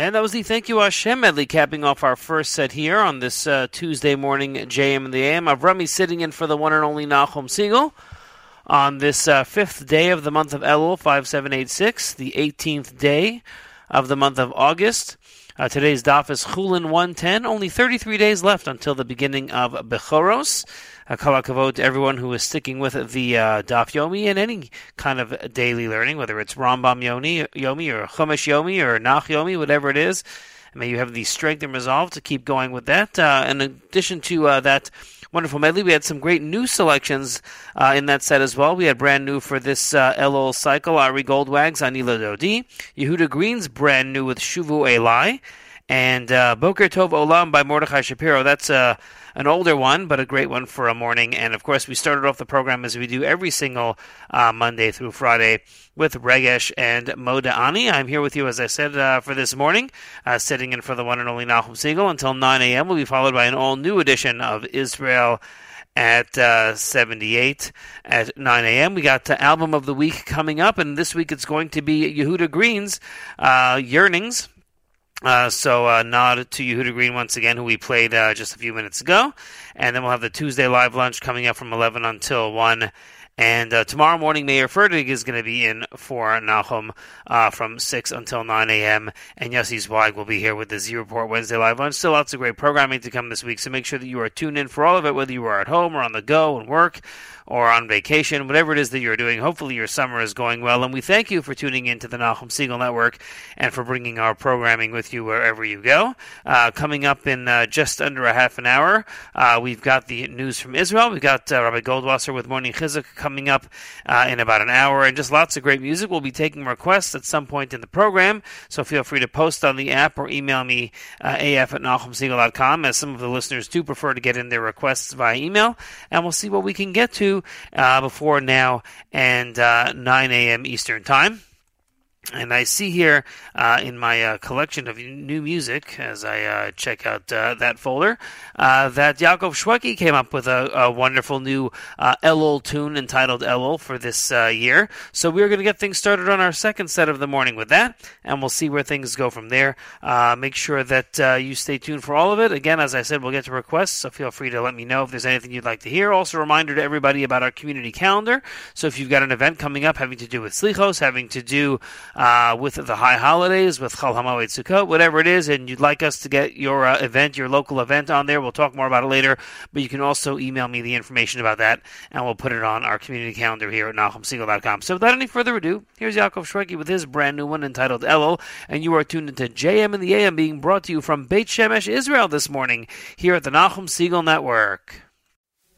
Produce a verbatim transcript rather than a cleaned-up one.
And that was the Thank You Hashem medley, capping off our first set here on this uh, Tuesday morning, J M and the A M. Avrami sitting in for the one and only Nachum Siegel on this uh, fifth day of the month of Elul, five seven eight six, the eighteenth day of the month of August. Uh, today's daf is Chulin one ten, only thirty-three days left until the beginning of Bechoros. Uh, Kol hakavod to everyone who is sticking with the uh, Daf Yomi and any kind of daily learning, whether it's Rambam Yomi, Yomi or Chumash Yomi or Nach Yomi, whatever it is. May you have the strength and resolve to keep going with that. Uh, in addition to uh, that wonderful medley, we had some great new selections uh, in that set as well. We had brand new for this uh, Elul cycle, Ari Goldwag's Anila Dodi, Yehuda Green's brand new with Shuvu Elai, and uh, Boker Tov Olam by Mordechai Shapiro. That's uh, an older one, but a great one for a morning. And, of course, we started off the program as we do every single uh, Monday through Friday with Regesh and Moda Ani. I'm here with you, as I said, uh, for this morning, uh, sitting in for the one and only Nachum Siegel until nine a.m. We'll be followed by an all-new edition of Israel at uh, seventy-eight at nine a.m. We got uh, Album of the Week coming up, and this week it's going to be Yehuda Green's uh, Yearnings. Uh, so uh, nod to Yehuda Green once again, who we played uh, just a few minutes ago. And then we'll have the Tuesday live lunch coming up from eleven until one. And uh, tomorrow morning, Meir Ferdig is going to be in for Nachum uh, from six until nine a.m. And Yossi Zweig will be here with the Z Report Wednesday live lunch. Still lots of great programming to come this week, so make sure that you are tuned in for all of it, whether you are at home or on the go and work or on vacation, whatever it is that you're doing. Hopefully your summer is going well, and we thank you for tuning in to the Nachum Siegel Network and for bringing our programming with you wherever you go. Uh, coming up in uh, just under a half an hour, uh, we've got the news from Israel. We've got uh, Rabbi Goldwasser with Morning Chizuk coming up uh, in about an hour, and just lots of great music. We'll be taking requests at some point in the program, so feel free to post on the app or email me uh, a f at nachum siegel dot com, as some of the listeners do prefer to get in their requests via email, and we'll see what we can get to Uh, before now and uh, nine a.m. Eastern Time. And I see here uh, in my uh, collection of new music, as I uh, check out uh, that folder, uh, that Yaakov Shweki came up with a, a wonderful new uh, Elul tune entitled Elul for this uh, year. So we're going to get things started on our second set of the morning with that, and we'll see where things go from there. Uh, make sure that uh, you stay tuned for all of it. Again, as I said, we'll get to requests, so feel free to let me know if there's anything you'd like to hear. Also, a reminder to everybody about our community calendar. So if you've got an event coming up having to do with Slichos, having to do Uh, with the high holidays, with Chol HaMoed Sukkot, whatever it is, and you'd like us to get your uh, event, your local event on there, we'll talk more about it later, but you can also email me the information about that, and we'll put it on our community calendar here at nachum siegel dot com. So without any further ado, here's Yaakov Shweki with his brand new one entitled Elul, and you are tuned into J M and the A M, being brought to you from Beit Shemesh, Israel this morning, here at the Nachum Siegel Network.